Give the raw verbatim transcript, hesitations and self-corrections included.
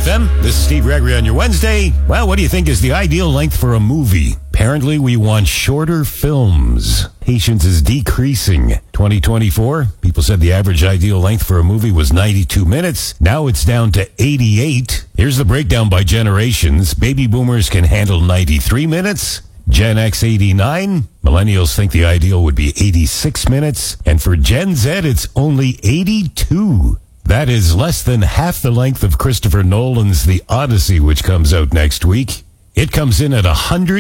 F M. This is Steve Gregory on your Wednesday. Well, what do you think is the ideal length for a movie? Apparently, we want shorter films. Patience is decreasing. twenty twenty-four, people said the average ideal length for a movie was ninety-two minutes. Now it's down to eighty-eight. Here's the breakdown by generations. Baby boomers can handle ninety-three minutes. Gen X eighty-nine. Millennials think the ideal would be eighty-six minutes. And for Gen Z, it's only eighty-two. That is less than half the length of Christopher Nolan's The Odyssey, which comes out next week. It comes in at one hundred